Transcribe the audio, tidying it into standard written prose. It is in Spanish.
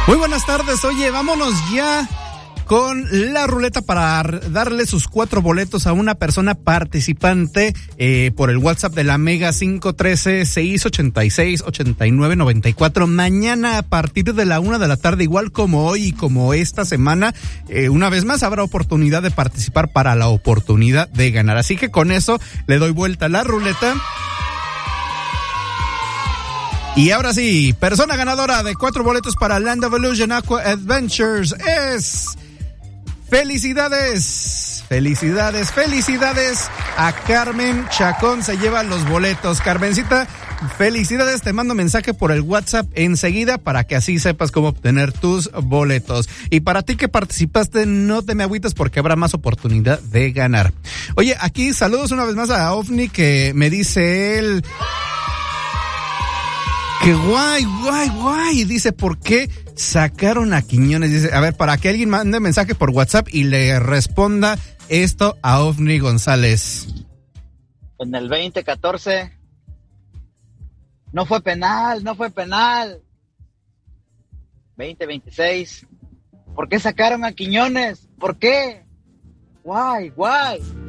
Muy buenas tardes. Oye, vámonos ya con la ruleta para darle sus 4 boletos a una persona participante por el WhatsApp de la Mega 513-686-8994. Mañana a partir de la 1 de la tarde, igual como hoy y como esta semana, una vez más habrá oportunidad de participar para la oportunidad de ganar. Así que con eso le doy vuelta a la ruleta. Y ahora sí, persona ganadora de 4 boletos para Land of Illusion Aqua Adventures es... ¡Felicidades! ¡Felicidades! ¡Felicidades! A Carmen Chacón se lleva los boletos. Carmencita, felicidades, te mando mensaje por el WhatsApp enseguida para que así sepas cómo obtener tus boletos. Y para ti que participaste, no te me agüites porque habrá más oportunidad de ganar. Oye, aquí saludos una vez más a Ofni, que me dice él... Que guay, dice, ¿por qué sacaron a Quiñones? Dice, a ver, para que alguien mande mensaje por WhatsApp y le responda esto a Ofni González. En el 2014 no fue penal. 2026, ¿por qué sacaron a Quiñones? ¿Por qué? Guay.